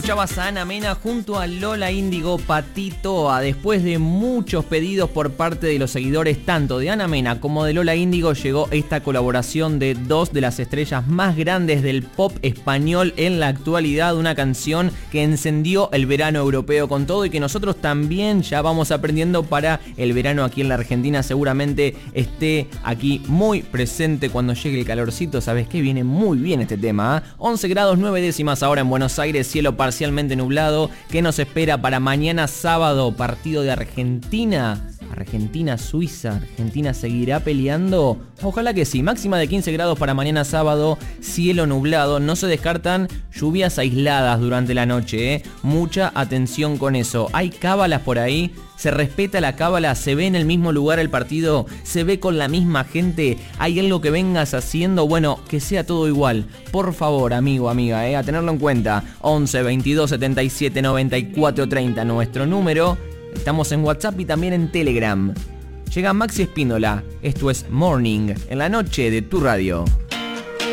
Escuchabas a Ana Mena junto a Lola Índigo Patitoa. Después de muchos pedidos por parte de los seguidores tanto de Ana Mena como de Lola Índigo, llegó esta colaboración de dos de las estrellas más grandes del pop español en la actualidad. Una canción que encendió el verano europeo con todo y que nosotros también ya vamos aprendiendo para el verano aquí en la Argentina. Seguramente esté aquí muy presente cuando llegue el calorcito. ¿Sabes qué? Viene muy bien este tema, ¿eh? 11 grados 9 décimas ahora en Buenos Aires, cielo parcialmente nublado. ¿Qué nos espera para mañana sábado? Partido de Argentina. Argentina-Suiza. ¿Argentina seguirá peleando? Ojalá que sí. Máxima de 15 grados para mañana sábado, cielo nublado. No se descartan lluvias aisladas durante la noche, ¿eh? Mucha atención con eso. ¿Hay cábalas por ahí? ¿Se respeta la cábala? ¿Se ve en el mismo lugar el partido? ¿Se ve con la misma gente? ¿Hay algo que vengas haciendo? Bueno, que sea todo igual. Por favor, amigo, amiga, a tenerlo en cuenta. 11 22 77 94 30, nuestro número. Estamos en WhatsApp y también en Telegram. Llega Maxi Espíndola. Esto es Morning, en la noche de tu radio.